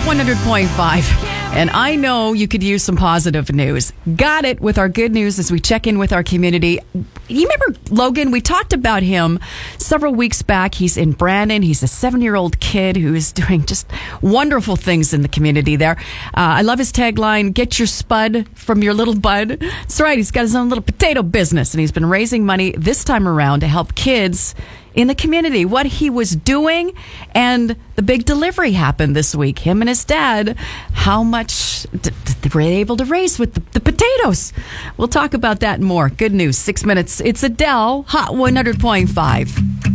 100.5. And I know you could use some positive news. Got it with our good news as we check in with our community. You remember Logan? We talked about him several weeks back. He's in Brandon. He's a 7-year-old kid who is doing just wonderful things in the community there. I love his tagline, get your spud from your little bud. That's right. He's got his own little potato business, and he's been raising money this time around to help kids in the community. What he was doing, and the big delivery happened this week. Him and his dad, how much were they able to raise with the potatoes? We'll talk about that and more. Good news, 6 minutes. It's Adele, Hot 100.5.